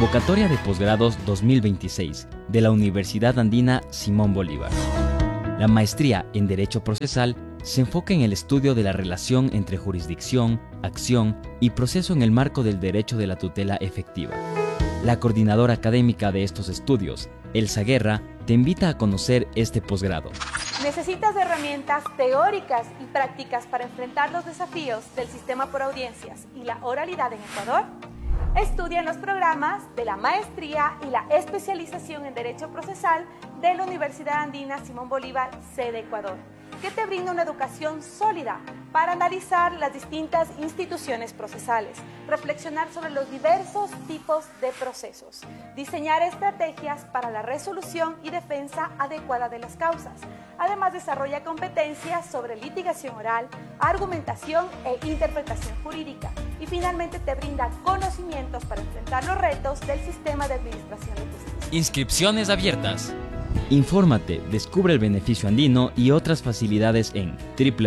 Convocatoria de Posgrados 2026 de la Universidad Andina Simón Bolívar. La maestría en Derecho Procesal se enfoca en el estudio de la relación entre jurisdicción, acción y proceso en el marco del derecho de la tutela efectiva. La coordinadora académica de estos estudios, Elsa Guerra, te invita a conocer este posgrado. ¿Necesitas herramientas teóricas y prácticas para enfrentar los desafíos del sistema por audiencias y la oralidad en Ecuador? Estudia en los programas de la maestría y la especialización en Derecho Procesal de la Universidad Andina Simón Bolívar, sede Ecuador, que te brinda una educación sólida para analizar las distintas instituciones procesales, reflexionar sobre los diversos tipos de procesos, diseñar estrategias para la resolución y defensa adecuada de las causas. Además, desarrolla competencias sobre litigación oral, argumentación e interpretación jurídica. Y finalmente te brinda conocimientos para enfrentar los retos del sistema de administración de justicia. Inscripciones abiertas. Infórmate, descubre el beneficio andino y otras facilidades en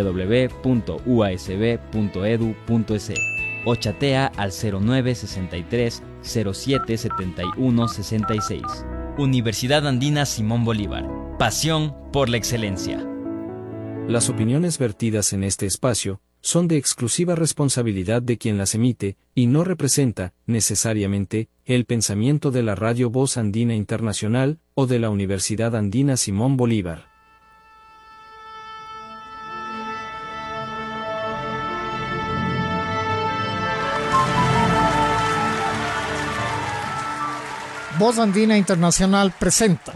www.uasb.edu.es o chatea al 0963 07 71 66. Universidad Andina Simón Bolívar. Pasión por la excelencia. Las opiniones vertidas en este espacio son de exclusiva responsabilidad de quien las emite y no representa, necesariamente, el pensamiento de la Radio Voz Andina Internacional o de la Universidad Andina Simón Bolívar. Voz Andina Internacional presenta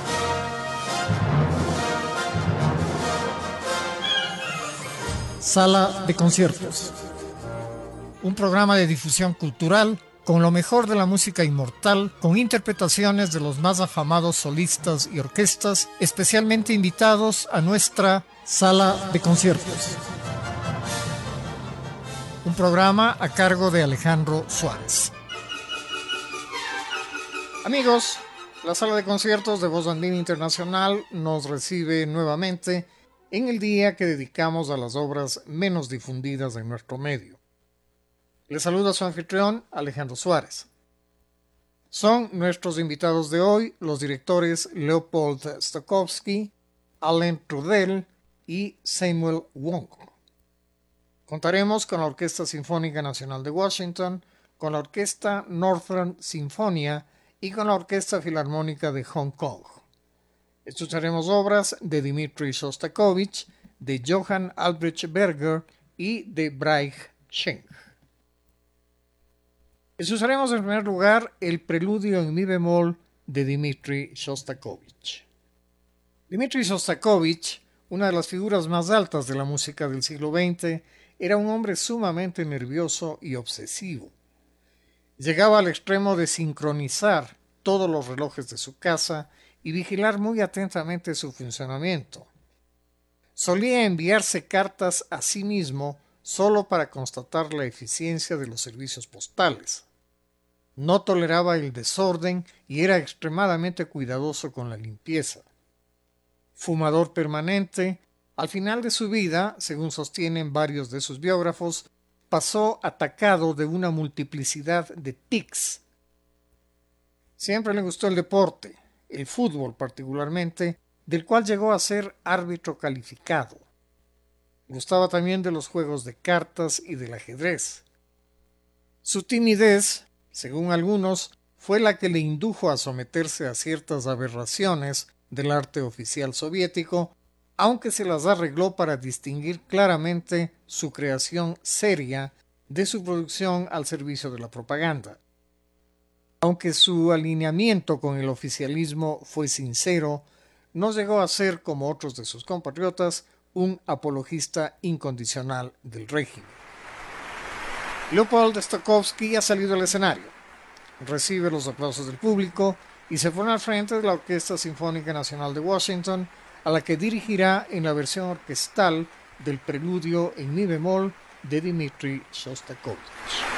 Sala de Conciertos, un programa de difusión cultural con lo mejor de la música inmortal, con interpretaciones de los más afamados solistas y orquestas, especialmente invitados a nuestra Sala de Conciertos. Un programa a cargo de Alejandro Suárez. Amigos, la Sala de Conciertos de Voz Andina Internacional nos recibe nuevamente en el día que dedicamos a las obras menos difundidas en nuestro medio. Les saluda su anfitrión, Alejandro Suárez. Son nuestros invitados de hoy los directores Leopold Stokowski, Alain Trudel y Samuel Wong. Contaremos con la Orquesta Sinfónica Nacional de Washington, con la Orquesta Northern Sinfonia y con la Orquesta Filarmónica de Hong Kong. Escucharemos obras de Dmitri Shostakovich, de Johann Albrecht Berger y de Bright Schenk. Escucharemos en primer lugar el Preludio en mi bemol de Dmitri Shostakovich. Dmitri Shostakovich, una de las figuras más altas de la música del siglo XX, era un hombre sumamente nervioso y obsesivo. Llegaba al extremo de sincronizar todos los relojes de su casa y vigilar muy atentamente su funcionamiento. Solía enviarse cartas a sí mismo solo para constatar la eficiencia de los servicios postales. No toleraba el desorden y era extremadamente cuidadoso con la limpieza. Fumador permanente, al final de su vida, según sostienen varios de sus biógrafos, pasó atacado de una multiplicidad de tics. Siempre le gustó el deporte, el fútbol particularmente, del cual llegó a ser árbitro calificado. Gustaba también de los juegos de cartas y del ajedrez. Su timidez, según algunos, fue la que le indujo a someterse a ciertas aberraciones del arte oficial soviético, aunque se las arregló para distinguir claramente su creación seria de su producción al servicio de la propaganda. Aunque su alineamiento con el oficialismo fue sincero, no llegó a ser, como otros de sus compatriotas, un apologista incondicional del régimen. Leopold Stokowski ha salido al escenario, recibe los aplausos del público y se pone al frente de la Orquesta Sinfónica Nacional de Washington, a la que dirigirá en la versión orquestal del Preludio en mi bemol de Dmitri Shostakovich.